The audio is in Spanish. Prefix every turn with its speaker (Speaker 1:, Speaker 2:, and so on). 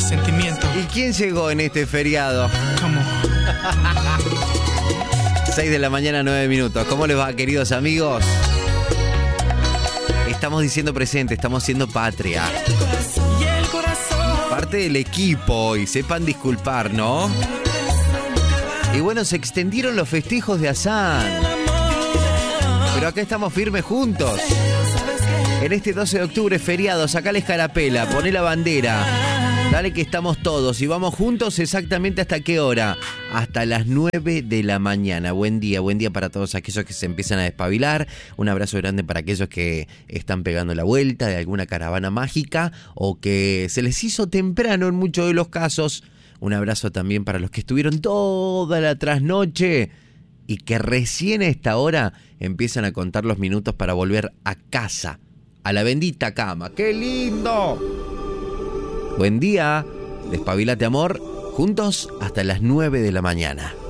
Speaker 1: sentimiento.
Speaker 2: ¿Y quién llegó en este feriado?
Speaker 1: ¿Cómo?
Speaker 2: 6 de la mañana, 9 minutos. ¿Cómo les va, queridos amigos? Estamos diciendo presente, estamos siendo patria.
Speaker 1: Y el corazón.
Speaker 2: Parte del equipo y sepan disculpar, ¿no? Y bueno, se extendieron los festejos de Azán. Pero acá estamos firmes juntos. En este 12 de octubre, feriado, sacá la escarapela, poné la bandera. Dale que estamos todos y vamos juntos exactamente hasta qué hora. Hasta las 9 de la mañana. Buen día para todos aquellos que se empiezan a despabilar. Un abrazo grande para aquellos que están pegando la vuelta de alguna caravana mágica o que se les hizo temprano en muchos de los casos. Un abrazo también para los que estuvieron toda la trasnoche y que recién a esta hora empiezan a contar los minutos para volver a casa, a la bendita cama. ¡Qué lindo! Buen día, despabilate amor, juntos hasta las 9 de la mañana.